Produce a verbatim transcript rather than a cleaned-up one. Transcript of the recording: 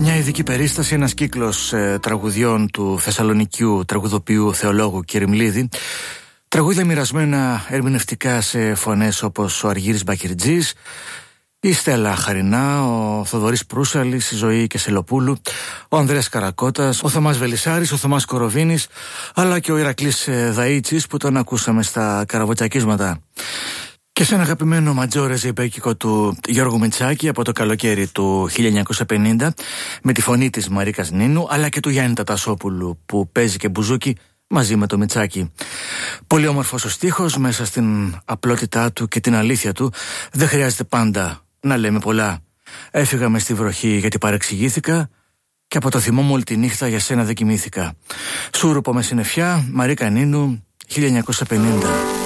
Μια ειδική περίσταση, ένας κύκλος ε, τραγουδιών του θεσσαλονικιού τραγουδοποιού θεολόγου Κερημλίδη. Τραγούδια μοιρασμένα ερμηνευτικά σε φωνές όπως ο Αργύρης Μπακυρτζής, η Στέλλα Χαρινά, ο Θοδωρής Προύσαλης, η Ζωή Κεσελοπούλου, ο Ανδρέας Καρακώτας, ο Θωμάς Βελισσάρης, ο Θωμάς Κοροβίνης, αλλά και ο Ηρακλής Δαΐτσης που τον ακούσαμε στα καραβοτσακίσματα. Και σε ένα αγαπημένο ματζόρε ζεϊμπέκικο του Γιώργου Μητσάκη από το καλοκαίρι του χίλια εννιακόσια πενήντα, με τη φωνή της Μαρίκας Νίνου, αλλά και του Γιάννη Τατασόπουλου που παίζει και μπουζούκι μαζί με το Μητσάκη. Πολύ όμορφος ο στίχος, μέσα στην απλότητά του και την αλήθεια του. Δεν χρειάζεται πάντα να λέμε πολλά. Έφυγα μες στη βροχή γιατί παρεξηγήθηκα και από το θυμό μου όλη τη νύχτα για σένα δεν κοιμήθηκα. Σούρουπο με συννεφιά, Μαρίκα Νίνου, χίλια εννιακόσια πενήντα.